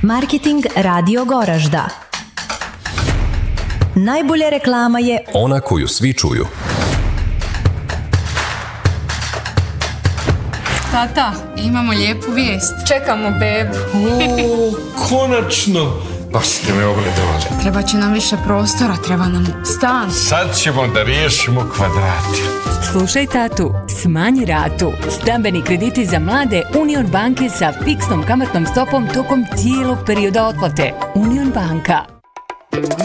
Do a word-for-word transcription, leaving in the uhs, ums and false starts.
Marketing Radio Goražda. Najbolja reklama je ona koju svi čuju. Tata, imamo lijepu vijest. Čekamo bebu. O, konačno! Baš ste me obradovali. Treba će nam više prostora, treba nam stan. Sad ćemo da riješimo kvadrate. Slušaj tatu, smanji ratu. Stambeni krediti za mlade Union banke sa fiksnom kamatnom stopom tokom cijelog perioda otplate. Union banka.